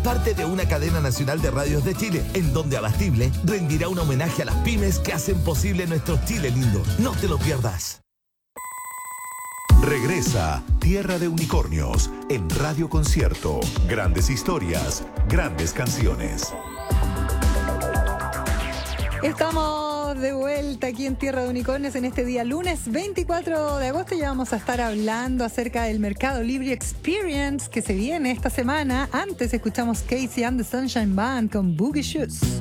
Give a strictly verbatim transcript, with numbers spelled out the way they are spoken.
parte de una cadena nacional de radios de Chile, en donde Abastible rendirá un homenaje a las pymes que hacen posible nuestro Chile lindo. No te lo pierdas. Regresa Tierra de Unicornios en Radio Concierto. Grandes historias, grandes canciones. Estamos de vuelta aquí en Tierra de Unicornios en este día lunes veinticuatro de agosto. Ya vamos a estar hablando acerca del Mercado Libre Experience que se viene esta semana. Antes escuchamos Casey and the Sunshine Band con Boogie Shoes.